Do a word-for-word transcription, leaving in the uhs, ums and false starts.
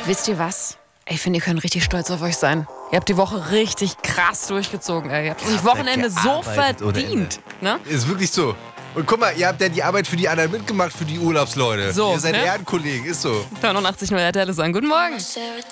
Wisst ihr was? Ich finde, ihr könnt richtig stolz auf euch sein. Ihr habt die Woche richtig krass durchgezogen. Ey. Ihr habt das Wochenende so verdient. Ne? Ist wirklich so. Und guck mal, ihr habt ja die Arbeit für die anderen mitgemacht, für die Urlaubsleute. So, ihr seid ne? Ehrenkollegen, ist so. neunundachtzig Komma null R T L ist an. Guten Morgen.